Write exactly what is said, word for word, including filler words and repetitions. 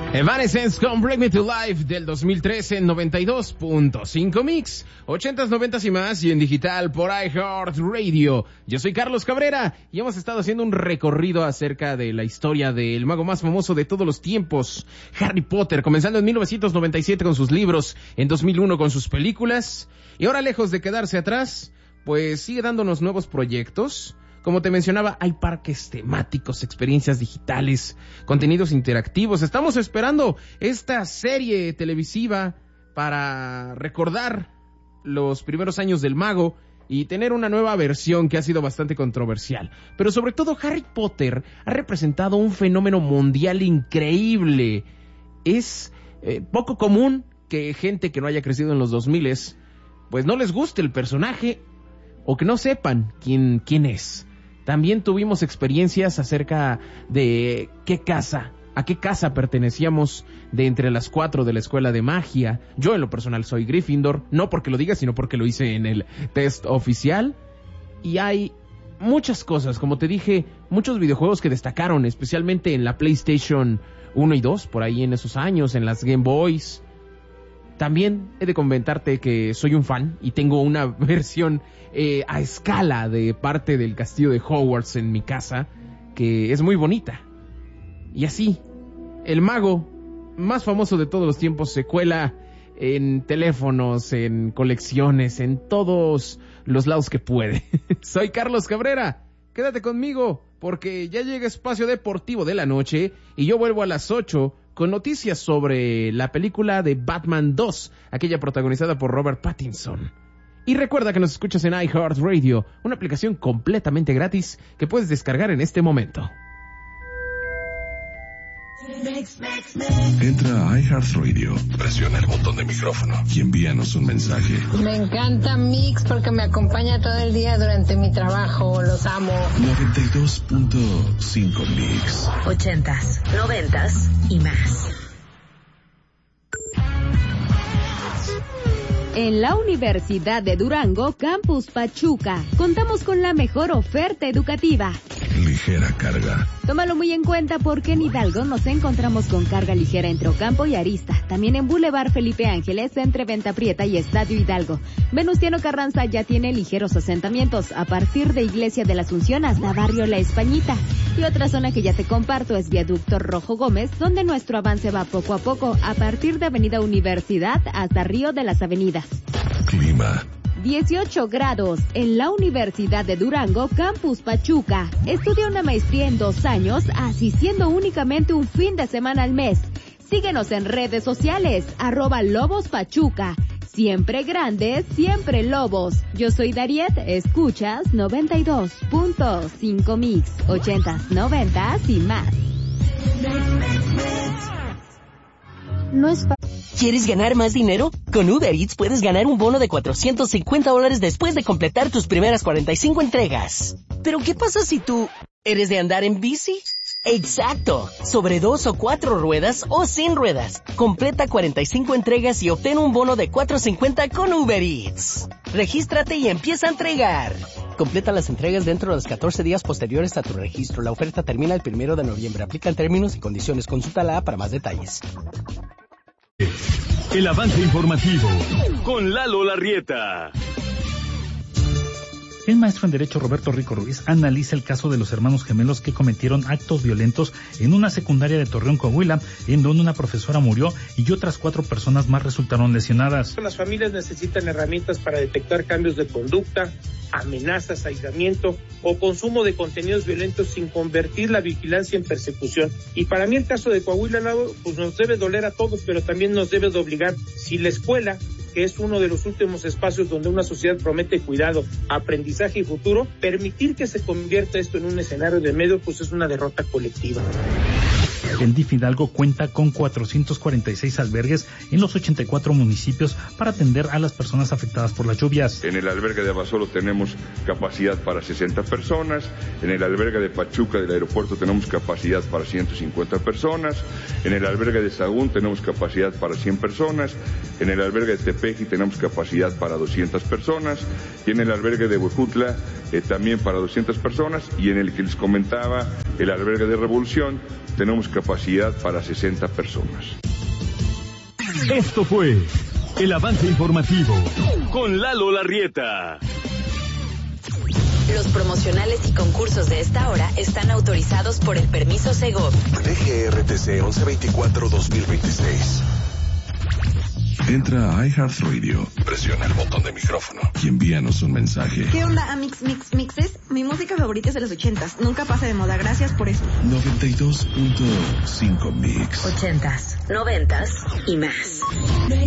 Evanescence con Bring Me to Life del dos mil trece en noventa y dos punto cinco Mix, ochentas, noventas y más, y en digital por iHeartRadio. Yo soy Carlos Cabrera y hemos estado haciendo un recorrido acerca de la historia del mago más famoso de todos los tiempos, Harry Potter, comenzando en mil novecientos noventa y siete con sus libros, en dos mil uno con sus películas, y ahora, lejos de quedarse atrás, pues sigue dándonos nuevos proyectos. Como te mencionaba, hay parques temáticos, experiencias digitales, contenidos interactivos. Estamos esperando esta serie televisiva para recordar los primeros años del mago y tener una nueva versión que ha sido bastante controversial. Pero sobre todo, Harry Potter ha representado un fenómeno mundial increíble. Es eh, poco común que gente que no haya crecido en los dos miles, pues no les guste el personaje o que no sepan quién, quién es. También tuvimos experiencias acerca de qué casa, a qué casa pertenecíamos de entre las cuatro de la escuela de magia. Yo en lo personal soy Gryffindor, no porque lo diga, sino porque lo hice en el test oficial. Y hay muchas cosas, como te dije, muchos videojuegos que destacaron, especialmente en la PlayStation uno y dos, por ahí en esos años, en las Game Boys. También he de comentarte que soy un fan y tengo una versión eh, a escala de parte del castillo de Hogwarts en mi casa, que es muy bonita. Y así, el mago más famoso de todos los tiempos se cuela en teléfonos, en colecciones, en todos los lados que puede. Soy Carlos Cabrera, quédate conmigo porque ya llega Espacio Deportivo de la Noche y yo vuelvo a las ocho con noticias sobre la película de Batman dos, aquella protagonizada por Robert Pattinson. Y recuerda que nos escuchas en iHeartRadio, una aplicación completamente gratis que puedes descargar en este momento. Entra a iHeartRadio, presiona el botón de micrófono y envíanos un mensaje. Me encanta Mix porque me acompaña todo el día durante mi trabajo, los amo. noventa y dos punto cinco Mix. Ochentas, noventas y más. En la Universidad de Durango, Campus Pachuca, contamos con la mejor oferta educativa. Ligera carga. Tómalo muy en cuenta porque en Hidalgo nos encontramos con carga ligera entre Ocampo y Arista. También en Boulevard Felipe Ángeles, entre Venta Prieta y Estadio Hidalgo. Venustiano Carranza ya tiene ligeros asentamientos a partir de Iglesia de la Asunción hasta Barrio La Españita. Y otra zona que ya te comparto es Viaducto Rojo Gómez, donde nuestro avance va poco a poco a partir de Avenida Universidad hasta Río de las Avenidas. Clima. dieciocho grados en la Universidad de Durango, Campus Pachuca. Estudia una maestría en dos años, asistiendo únicamente un fin de semana al mes. Síguenos en redes sociales, arroba Lobos Pachuca. Siempre grandes, siempre lobos. Yo soy Dariet, escuchas noventa y dos punto cinco Mix, ochentas, noventas y más. No es fácil. ¿Quieres ganar más dinero? Con Uber Eats puedes ganar un bono de cuatrocientos cincuenta dólares después de completar tus primeras cuarenta y cinco entregas. ¿Pero qué pasa si tú eres de andar en bici? ¡Exacto! Sobre dos o cuatro ruedas o sin ruedas. Completa cuarenta y cinco entregas y obtén un bono de cuatrocientos cincuenta con Uber Eats. Regístrate y empieza a entregar. Completa las entregas dentro de los catorce días posteriores a tu registro. La oferta termina el primero de noviembre. Aplican términos y condiciones. Consulta la A para más detalles. El avance informativo con Lalo Larrieta. El maestro en Derecho Roberto Rico Ruiz analiza el caso de los hermanos gemelos que cometieron actos violentos en una secundaria de Torreón, Coahuila, en donde una profesora murió y otras cuatro personas más resultaron lesionadas. Las familias necesitan herramientas para detectar cambios de conducta, amenazas, aislamiento o consumo de contenidos violentos sin convertir la vigilancia en persecución. Y para mí el caso de Coahuila, pues nos debe doler a todos, pero también nos debe de obligar. Si la escuela, que es uno de los últimos espacios donde una sociedad promete cuidado, aprendizaje y futuro, permitir que se convierta esto en un escenario de medio, pues es una derrota colectiva. El D I F Hidalgo cuenta con cuatrocientos cuarenta y seis albergues en los ochenta y cuatro municipios para atender a las personas afectadas por las lluvias. En el albergue de Abasolo tenemos capacidad para sesenta personas, en el albergue de Pachuca del aeropuerto tenemos capacidad para ciento cincuenta personas, en el albergue de Sahagún tenemos capacidad para cien personas, en el albergue de Tepeji tenemos capacidad para doscientas personas y en el albergue de Huejutla eh, también para doscientas personas, y en el que les comentaba, el albergue de Revolución, tenemos capacidad para sesenta personas. Esto fue el avance informativo con Lalo Larrieta. Los promocionales y concursos de esta hora están autorizados por el permiso Segov. D G R T C once veinticuatro dos mil veintiséis. Entra a iHeartRadio, presiona el botón de micrófono y envíanos un mensaje. ¿Qué onda, Amix Mix Mixes? Mi música favorita es de los ochentas. Nunca pasa de moda. Gracias por eso. noventa y dos punto cinco Mix. Ochentas, noventas y más.